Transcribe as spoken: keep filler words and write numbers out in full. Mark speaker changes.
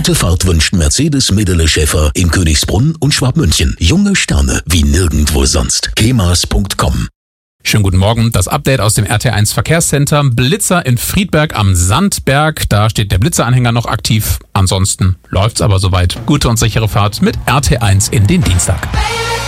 Speaker 1: Gute Fahrt wünscht Mercedes Medele Schäfer in Königsbrunn und Schwabmünchen. Junge Sterne wie nirgendwo sonst. kemas punkt com.
Speaker 2: Schönen guten Morgen, das Update aus dem R T eins Verkehrscenter. Blitzer in Friedberg am Sandberg, da steht der Blitzeranhänger noch aktiv. Ansonsten läuft's aber soweit. Gute und sichere Fahrt mit R T eins in den Dienstag.